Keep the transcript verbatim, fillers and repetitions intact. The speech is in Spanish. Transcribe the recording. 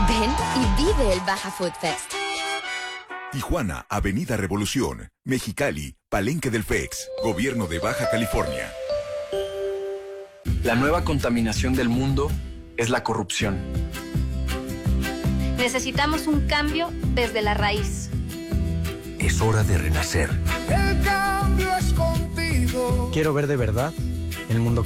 Ven y vive el Baja Food Fest. Tijuana, Avenida Revolución. Mexicali, Palenque del F E X. Gobierno de Baja California. La nueva contaminación del mundo es la corrupción. Necesitamos un cambio desde la raíz. Es hora de renacer. El cambio es contigo. Quiero ver de verdad el mundo